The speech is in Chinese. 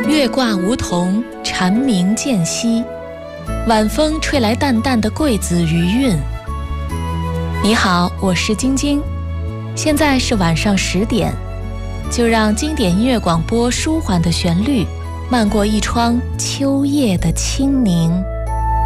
月挂梧桐，蝉鸣渐稀，晚风吹来淡淡的桂子余韵。你好，我是晶晶，现在是晚上10点，就让经典音乐广播舒缓的旋律漫过一窗秋夜的清宁。